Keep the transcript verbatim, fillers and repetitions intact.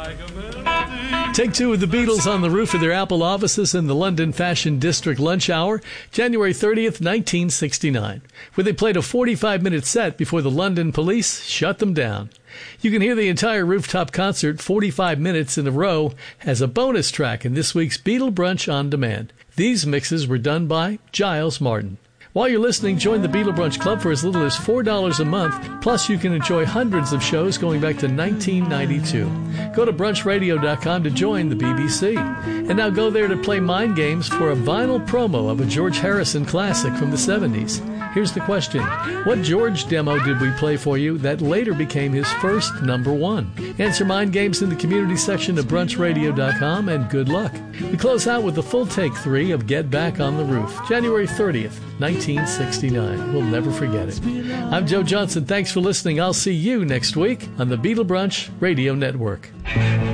Take two with the Beatles on the roof of their Apple offices in the London Fashion District lunch hour, January thirtieth, nineteen sixty-nine, where they played a forty-five minute set before the London police shut them down. You can hear the entire rooftop concert, forty-five minutes in a row, as a bonus track in this week's Beatle Brunch On Demand. These mixes were done by Giles Martin. While you're listening, join the Beatle Brunch Club for as little as four dollars a month. Plus, you can enjoy hundreds of shows going back to nineteen ninety-two. Go to brunch radio dot com to join the B B C. And now go there to play Mind Games for a vinyl promo of a George Harrison classic from the seventies. Here's the question. What George demo did we play for you that later became his first number one? Answer Mind Games in the community section of brunch radio dot com, and good luck. We close out with the full take three of Get Back on the Roof, January thirtieth, nineteen sixty-nine. We'll never forget it. I'm Joe Johnson. Thanks for listening. I'll see you next week on the Beatle Brunch Radio Network.